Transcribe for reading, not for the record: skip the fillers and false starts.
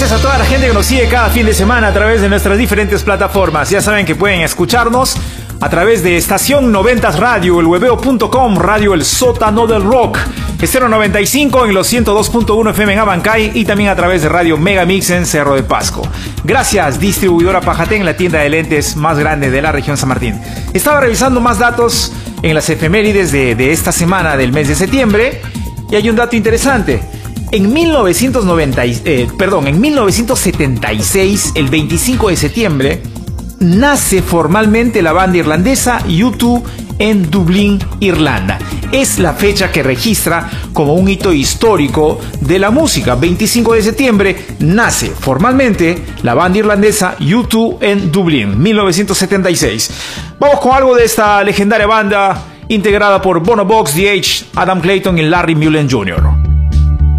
gracias a toda la gente que nos sigue cada fin de semana a través de nuestras diferentes plataformas. Ya saben que pueden escucharnos a través de Estación 90 Radio, el webeo.com, Radio El Sótano del Rock, Estéreo 95 en los 102.1 FM en Abancay y también a través de Radio Megamix en Cerro de Pasco. Gracias, distribuidora Pajatén, la tienda de lentes más grande de la región San Martín. Estaba revisando más datos en las efemérides de esta semana del mes de septiembre y hay un dato interesante. En 1976, el 25 de septiembre, nace formalmente la banda irlandesa U2 en Dublín, Irlanda. Es la fecha que registra como un hito histórico de la música. 25 de septiembre nace formalmente la banda irlandesa U2 en Dublín, 1976. Vamos con algo de esta legendaria banda integrada por Bono Vox, The Edge, Adam Clayton y Larry Mullen Jr.